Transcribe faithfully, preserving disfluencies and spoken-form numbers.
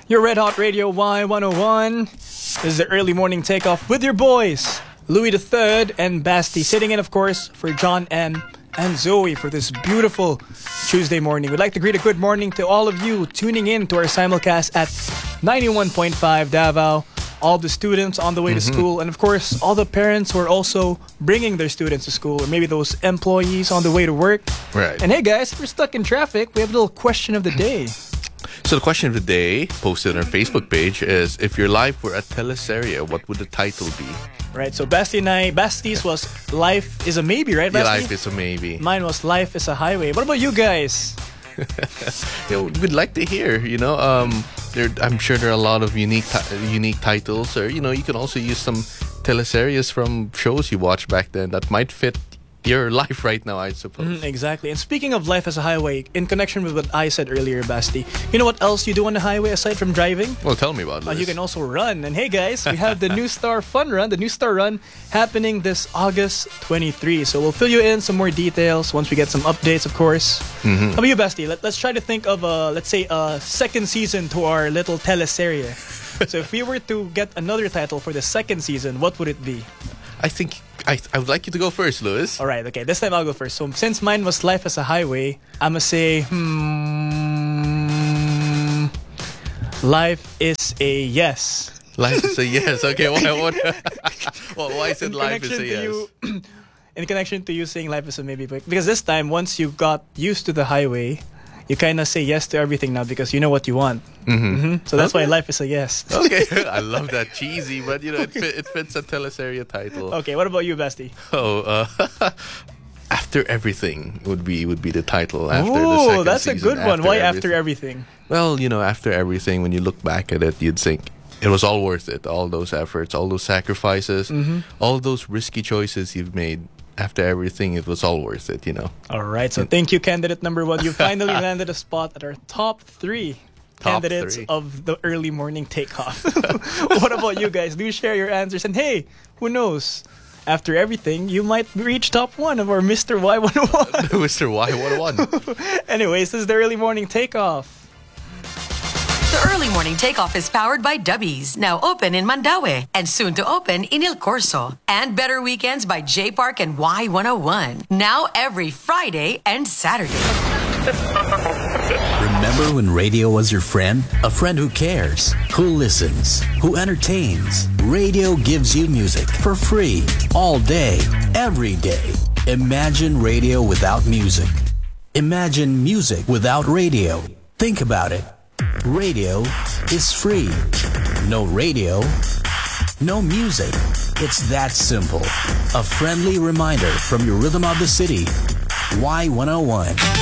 Your Red Hot Radio Y one oh one. This is the early morning takeoff with your boys, Louis the Third and Basti, sitting in, of course, for John M. and Zoe for this beautiful Tuesday morning. We'd like to greet a good morning to all of you tuning in to our simulcast at ninety-one point five Davao, all the students on the way mm-hmm. to school, and of course, all the parents who are also bringing their students to school, or maybe those employees on the way to work. Right. And hey guys, if you're stuck in traffic, we have a little question of the day. So the question of the day, posted on our Facebook page, is if your life were a teleserye, what would the title be? Right, so Basti and I, Basti's was Life is a Maybe, right, Basti? Yeah, Life is a Maybe. Mine was Life is a Highway. What about you guys? You know, we'd like to hear, you know, um, there, I'm sure there are a lot of unique ti- unique titles, or, you know, you can also use some teleseries from shows you watched back then that might fit your life right now, I suppose. Mm, exactly. And speaking of Life as a Highway, in connection with what I said earlier, Basti, you know what else you do on the highway aside from driving? Well, tell me about uh, this. You can also run. And hey guys, we have the New Star Fun Run, the New Star Run, happening this August twenty-third. So we'll fill you in some more details once we get some updates, of course. Mm-hmm. How about you, Basti? Let, let's try to think of, a, let's say, a second season to our little teleserie. So if we were to get another title for the second season, what would it be? I think I, I would like you to go first, Louis. All right, okay. This time I'll go first. So since mine was Life as a Highway, I'm going to say, hmm, Life is a Yes. Life is a yes. Okay, why, what, well, why is it life is a yes? You, in connection to you saying life is a maybe, because this time, once you got used to the highway, you kind of say yes to everything now because you know what you want. Mm-hmm. Mm-hmm. So that's okay. why life is a yes. Okay, I love that. Cheesy, but you know, it, fit, it fits a teleserie title. Okay, what about you, Basti? Oh, uh, After Everything would be would be the title after Ooh, the second that's a season. good one. After Why everything. After Everything? Well, you know, after everything, when you look back at it, you'd think it was all worth it. All those efforts, all those sacrifices, mm-hmm. all those risky choices you've made. After everything, it was all worth it, you know. All right, so thank you, candidate number one. You finally landed a spot at our top three top candidates three. of the early morning takeoff. What about you guys? Do share your answers. And hey, who knows? After everything, you might reach top one of our Mister Y one oh one. Mister Y one oh one. Anyways, this is the early morning takeoff. The early morning takeoff is powered by Dubbies, now open in Mandaue and soon to open in Il Corso. And Better Weekends by J Park and Y one oh one, now every Friday and Saturday. Remember when radio was your friend? A friend who cares, who listens, who entertains. Radio gives you music for free, all day, every day. Imagine radio without music. Imagine music without radio. Think about it. Radio is free. No radio, no music. It's that simple. A friendly reminder from your rhythm of the city. Y one oh one.